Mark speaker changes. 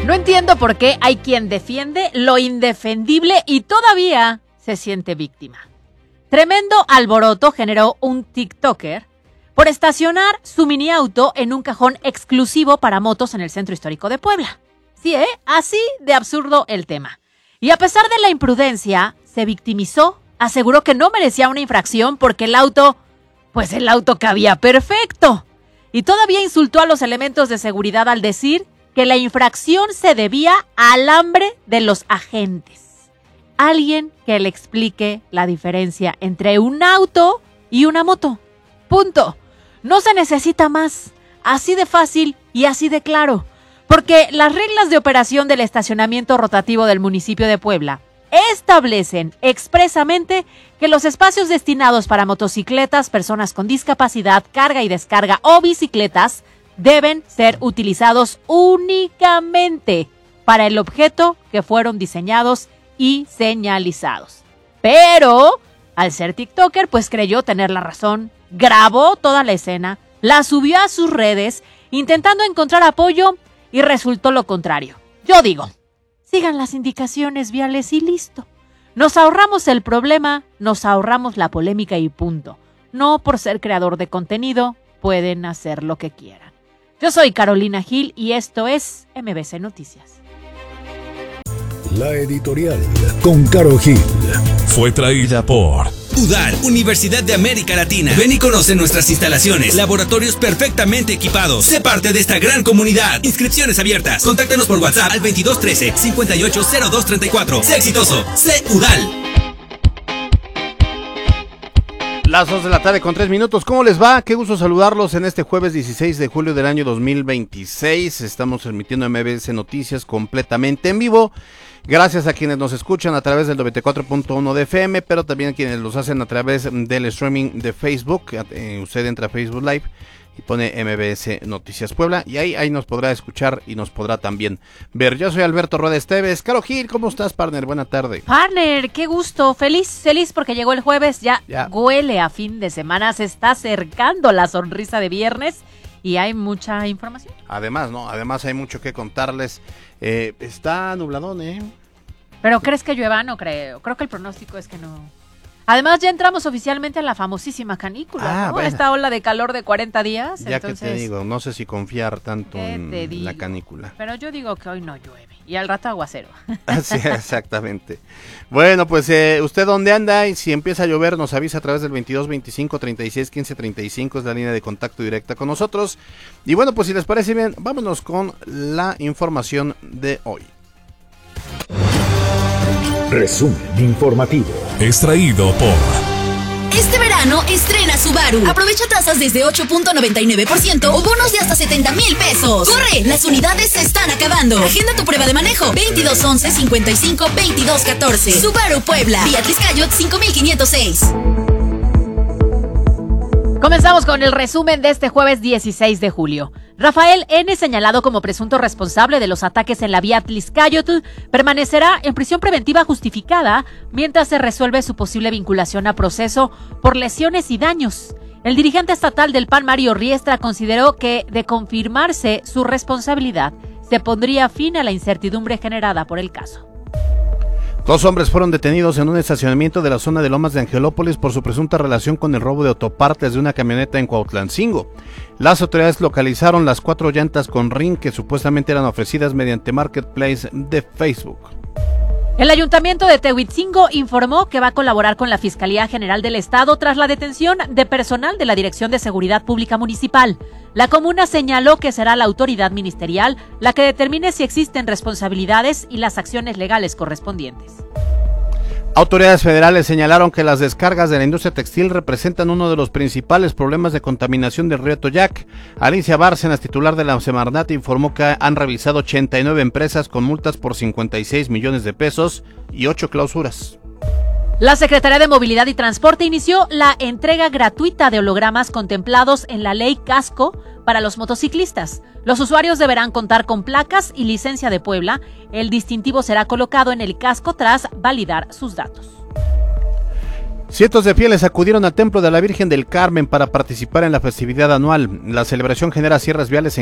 Speaker 1: No entiendo por qué hay quien defiende lo indefendible y todavía se siente víctima. Tremendo alboroto generó un TikToker por estacionar su mini auto en un cajón exclusivo para motos en el centro histórico de Puebla. Sí, así de absurdo el tema. Y a pesar de la imprudencia, se victimizó, aseguró que no merecía una infracción porque el auto cabía perfecto. Y todavía insultó a los elementos de seguridad al decir que la infracción se debía al hambre de los agentes. Alguien que le explique la diferencia entre un auto y una moto. Punto. No se necesita más. Así de fácil y así de claro. Porque las reglas de operación del estacionamiento rotativo del municipio de Puebla establecen expresamente que los espacios destinados para motocicletas, personas con discapacidad, carga y descarga o bicicletas deben ser utilizados únicamente para el objeto que fueron diseñados y señalizados. Pero, al ser TikToker, pues creyó tener la razón, grabó toda la escena, la subió a sus redes, intentando encontrar apoyo y resultó lo contrario. Yo digo, sigan las indicaciones viales y listo. Nos ahorramos el problema, nos ahorramos la polémica y punto. No por ser creador de contenido, pueden hacer lo que quieran. Yo soy Carolina Gil y esto es MBC Noticias.
Speaker 2: La editorial con Caro Gil
Speaker 3: fue traída por
Speaker 4: UDAL, Universidad de América Latina. Ven y conoce nuestras instalaciones, laboratorios perfectamente equipados. Sé parte de esta gran comunidad. Inscripciones abiertas. Contáctanos por WhatsApp al 2213-580234. Sé exitoso. Sé UDAL.
Speaker 5: Las 2 de la tarde con 3 minutos. ¿Cómo les va? Qué gusto saludarlos en este jueves 16 de julio del año 2026. Estamos transmitiendo MBS Noticias completamente en vivo. Gracias a quienes nos escuchan a través del 94.1 de FM, pero también a quienes los hacen a través del streaming de Facebook. Usted entra a Facebook Live y pone MBS Noticias Puebla y ahí nos podrá escuchar y nos podrá también ver. Yo soy Alberto Rueda Esteves. Caro Gil, ¿cómo estás, partner? Buena tarde.
Speaker 1: Partner, qué gusto. Feliz porque llegó el jueves. Ya huele a fin de semana. Se está acercando la sonrisa de viernes y hay mucha información.
Speaker 5: Además hay mucho que contarles. Está nubladón,
Speaker 1: ¿Pero crees que llueva? No creo. Creo que el pronóstico es que no. Además, ya entramos oficialmente a la famosísima canícula, ¿no?
Speaker 5: Bueno.
Speaker 1: Esta ola de calor de 40 días.
Speaker 5: Ya
Speaker 1: entonces,
Speaker 5: que te digo, no sé si confiar tanto en la canícula.
Speaker 1: Pero yo digo que hoy no llueve. Y al rato aguacero.
Speaker 5: Sí, exactamente. Bueno, pues usted dónde anda y si empieza a llover nos avisa a través del 22 25 36 15 35, es la línea de contacto directa con nosotros. Y bueno, pues si les parece bien, vámonos con la información de hoy.
Speaker 2: Resumen informativo.
Speaker 3: Extraído por...
Speaker 6: Este verano estrena Subaru. Aprovecha tasas desde 8.99% o bonos de hasta 70,000 pesos. ¡Corre! Las unidades se están acabando. Agenda tu prueba de manejo. 2211-55-2214. Subaru Puebla. Vía Tliscayot 5506.
Speaker 1: Comenzamos con el resumen de este jueves 16 de julio. Rafael N., señalado como presunto responsable de los ataques en la vía Tliscayotl, permanecerá en prisión preventiva justificada mientras se resuelve su posible vinculación a proceso por lesiones y daños. El dirigente estatal del PAN, Mario Riestra, consideró que, de confirmarse su responsabilidad, se pondría fin a la incertidumbre generada por el caso.
Speaker 5: 2 hombres fueron detenidos en un estacionamiento de la zona de Lomas de Angelópolis por su presunta relación con el robo de autopartes de una camioneta en Cuautlancingo. Las autoridades localizaron las 4 llantas con ring que supuestamente eran ofrecidas mediante Marketplace de Facebook.
Speaker 1: El Ayuntamiento de Tehuitzingo informó que va a colaborar con la Fiscalía General del Estado tras la detención de personal de la Dirección de Seguridad Pública Municipal. La comuna señaló que será la autoridad ministerial la que determine si existen responsabilidades y las acciones legales correspondientes.
Speaker 5: Autoridades federales señalaron que las descargas de la industria textil representan uno de los principales problemas de contaminación del río Toyac. Alicia Bárcenas, titular de la Semarnat, informó que han revisado 89 empresas con multas por 56 millones de pesos y 8 clausuras.
Speaker 1: La Secretaría de Movilidad y Transporte inició la entrega gratuita de hologramas contemplados en la Ley Casco para los motociclistas. Los usuarios deberán contar con placas y licencia de Puebla. El distintivo será colocado en el casco tras validar sus datos.
Speaker 5: Cientos de fieles acudieron al Templo de la Virgen del Carmen para participar en la festividad anual. La celebración genera cierres viales en